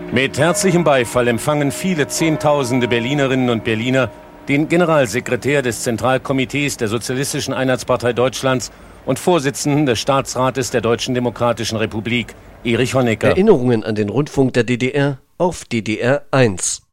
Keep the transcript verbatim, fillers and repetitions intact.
Mit herzlichem Beifall empfangen viele Zehntausende Berlinerinnen und Berliner den Generalsekretär des Zentralkomitees der Sozialistischen Einheitspartei Deutschlands und Vorsitzenden des Staatsrates der Deutschen Demokratischen Republik, Erich Honecker. Erinnerungen an den Rundfunk der D D R auf D D R eins.